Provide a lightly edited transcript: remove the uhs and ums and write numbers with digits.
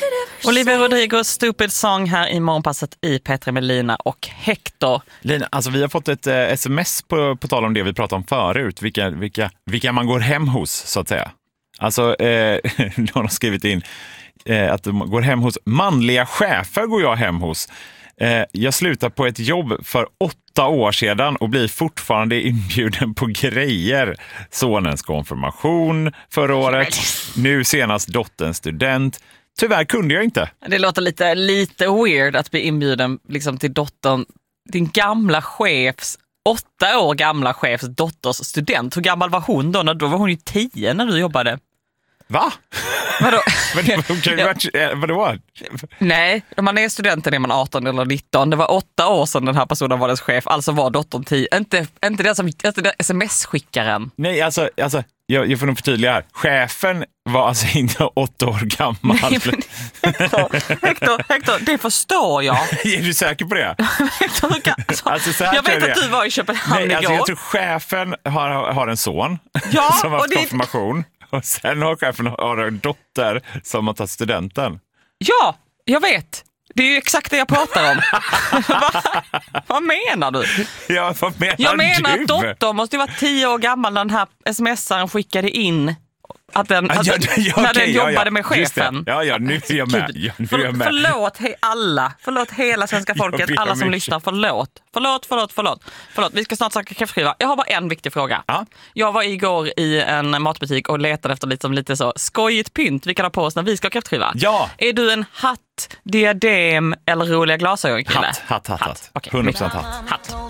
Olivia Rodrigo, Stupid Song här i Morgonpasset i Petra med Lina och Hector. Lina, alltså vi har fått ett sms på tal om det vi pratade om förut. Vilka man går hem hos, så att säga. Alltså, någon har skrivit in att de går hem hos manliga chefer går jag hem hos. Jag slutar på ett jobb för 8 år sedan och blir fortfarande inbjuden på grejer. Sonens konfirmation förra året, nu senast dotterns student. Tyvärr kunde jag inte. Det låter lite weird att bli inbjuden liksom, till dottern, din gamla chefs, 8 år gamla chefs dotters student. Hur gammal var hon då? Då var hon ju 10 när du jobbade. Va? Vadå? Vadå? Nej, om man är studenten är man 18 eller 19. Det var 8 år sedan den här personen var dess chef. Alltså var dottern 10. Inte den som sms-skickaren. Nej, alltså jag får nog förtydliga här. Chefen var alltså inte 8 år gammal. Nej, men, Hector, det förstår jag. Är du säker på det? Jag vet att du var i Köpenhamn igår. Alltså, jag tror chefen har en son som har haft konfirmation. Och sen har chefen en dotter som har tagit studenten. Ja, jag vet. Det är ju exakt det jag pratar om. Vad menar du? Ja, vad menar jag menar du? Att dottern måste ju vara 10 år gammal när den här smsaren skickade in att den, när den jobbade med chefen. Ja, nu är jag med. Förlåt hela svenska folket, alla som lyssnar. Förlåt. Vi ska snart snacka kräftskiva. Jag har bara en viktig fråga. Jag var igår i en matbutik och letade efter lite så skojigt pynt vi kan ha på oss när vi ska ha kräftskiva. Ja. Är du en hatt, diadem eller roliga glasögon, kille? Hatt. Okay. 100% hatt.